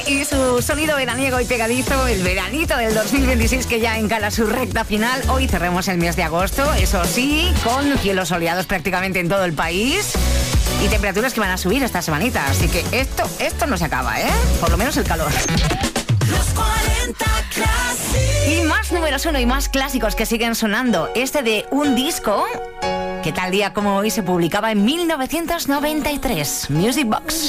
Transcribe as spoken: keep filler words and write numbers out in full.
y su sonido veraniego y pegadizo, el veranito del dos mil veintiséis que ya encala su recta final. Hoy cerremos el mes de agosto, eso sí, con cielos soleados prácticamente en todo el país y temperaturas que van a subir esta semanita. Así que esto, esto no se acaba, ¿eh? Por lo menos el calor. Los cuarenta Classic. Y más números uno y más clásicos que siguen sonando. Este de un disco que tal día como hoy se publicaba en mil novecientos noventa y tres. Music Box.